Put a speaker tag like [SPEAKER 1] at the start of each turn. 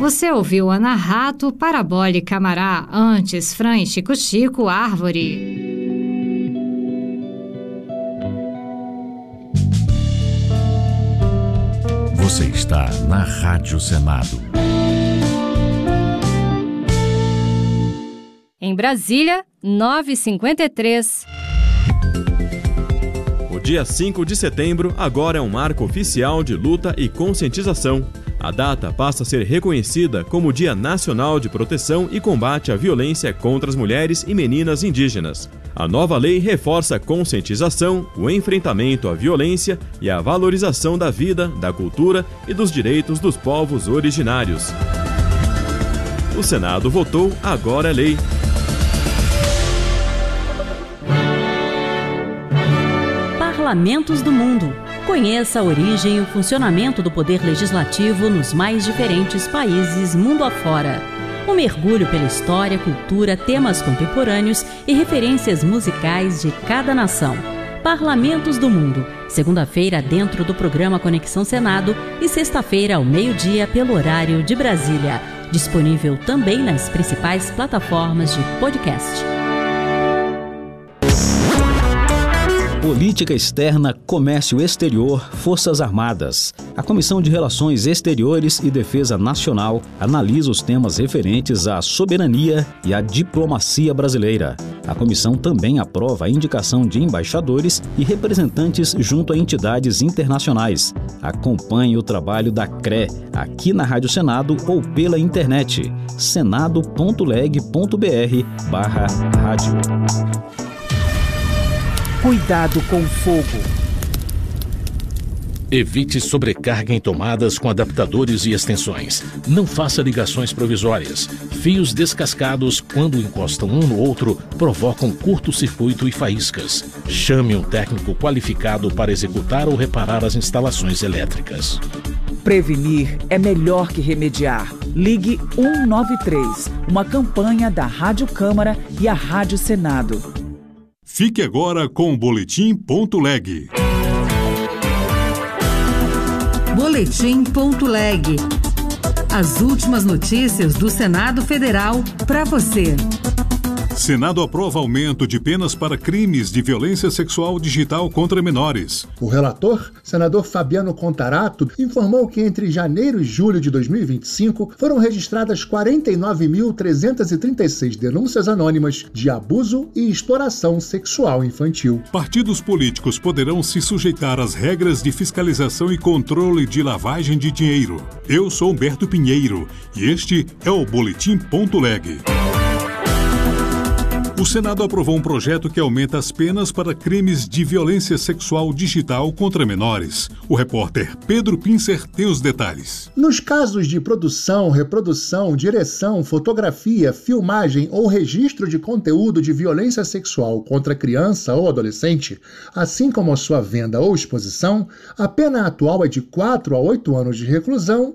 [SPEAKER 1] Você ouviu Ana Rato, Parabólica Camará, antes Fran e Chico Chico, Árvore.
[SPEAKER 2] Você está na Rádio Senado.
[SPEAKER 3] Em Brasília, 9h53.
[SPEAKER 4] O dia 5 de setembro agora é um marco oficial de luta e conscientização. A data passa a ser reconhecida como Dia Nacional de Proteção e Combate à Violência contra as Mulheres e Meninas Indígenas. A nova lei reforça a conscientização, o enfrentamento à violência e a valorização da vida, da cultura e dos direitos dos povos originários. O Senado votou, agora é lei.
[SPEAKER 5] Parlamentos do Mundo. Conheça a origem e o funcionamento do poder legislativo nos mais diferentes países mundo afora. Um mergulho pela história, cultura, temas contemporâneos e referências musicais de cada nação. Parlamentos do Mundo. Segunda-feira dentro do programa Conexão Senado e sexta-feira ao meio-dia pelo horário de Brasília. Disponível também nas principais plataformas de podcast.
[SPEAKER 6] Política Externa, Comércio Exterior, Forças Armadas. A Comissão de Relações Exteriores e Defesa Nacional analisa os temas referentes à soberania e à diplomacia brasileira. A comissão também aprova a indicação de embaixadores e representantes junto a entidades internacionais. Acompanhe o trabalho da CRE aqui na Rádio Senado ou pela internet senado.leg.br/rádio.
[SPEAKER 7] Cuidado com o fogo.
[SPEAKER 2] Evite sobrecarga em tomadas com adaptadores e extensões. Não faça ligações provisórias. Fios descascados, quando encostam um no outro, provocam curto-circuito e faíscas. Chame um técnico qualificado para executar ou reparar as instalações elétricas.
[SPEAKER 7] Prevenir é melhor que remediar. Ligue 193, uma campanha da Rádio Câmara e a Rádio Senado.
[SPEAKER 8] Fique agora com o Boletim.leg.
[SPEAKER 9] Boletim.leg. As últimas notícias do Senado Federal para você.
[SPEAKER 8] Senado aprova aumento de penas para crimes de violência sexual digital contra menores.
[SPEAKER 10] O relator, senador Fabiano Contarato, informou que entre janeiro e julho de 2025 foram registradas 49.336 denúncias anônimas de abuso e exploração sexual infantil.
[SPEAKER 8] Partidos políticos poderão se sujeitar às regras de fiscalização e controle de lavagem de dinheiro. Eu sou Humberto Pinheiro e este é o Boletim.leg. O Senado aprovou um projeto que aumenta as penas para crimes de violência sexual digital contra menores. O repórter Pedro Pincer tem os detalhes.
[SPEAKER 10] Nos casos de produção, reprodução, direção, fotografia, filmagem ou registro de conteúdo de violência sexual contra criança ou adolescente, assim como a sua venda ou exposição, a pena atual é de 4 a 8 anos de reclusão